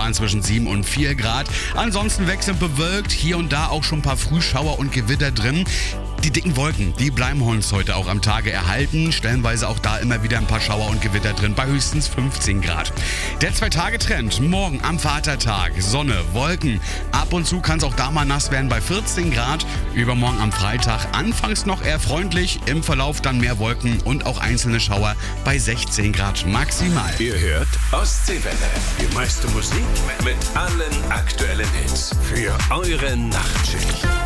Westfalen zwischen 7 und 4 Grad. Ansonsten wechselnd bewölkt, hier und da auch schon ein paar Frühschauer und Gewitter drin. Die dicken Wolken, die bleiben uns heute auch am Tage erhalten. Stellenweise auch da immer wieder ein paar Schauer und Gewitter drin, bei höchstens 15 Grad. Der 2-Tage-Trend, morgen am Vatertag, Sonne, Wolken. Ab und zu kann es auch da mal nass werden bei 14 Grad. Übermorgen am Freitag anfangs noch eher freundlich, im Verlauf dann mehr Wolken und auch einzelne Schauer bei 16 Grad maximal. Ihr hört Ostseewelle. Die meiste Musik mit allen aktuellen Hits für eure Nachtschicht.